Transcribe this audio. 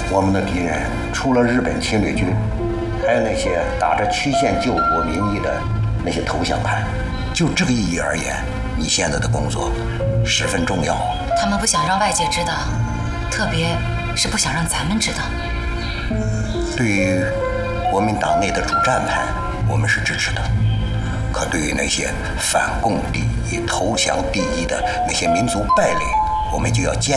我们的敌人除了日本侵略军，还有那些打着曲线救国名义的那些投降派。就这个意义而言，你现在的工作十分重要。 他们不想让外界知道，特别是不想让咱们知道。 对于国民党内的主战派，我们是支持的。可对于那些反共第一、投降第一的那些民族败类，我们就要坚